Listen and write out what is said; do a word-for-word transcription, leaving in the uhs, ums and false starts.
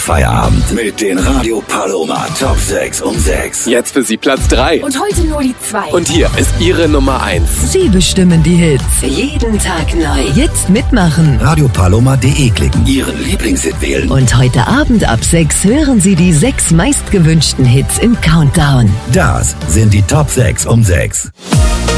Feierabend mit den Radio Paloma Top sechs um sechs. Jetzt für Sie Platz drei. Und heute nur die zwei. Und hier ist Ihre Nummer eins. Sie bestimmen die Hits. Jeden Tag neu. Jetzt mitmachen. radio paloma punkt de klicken. Ihren Lieblingshit wählen. Und heute Abend ab sechs hören Sie die sechs meistgewünschten Hits im Countdown. Das sind die Top sechs um sechs.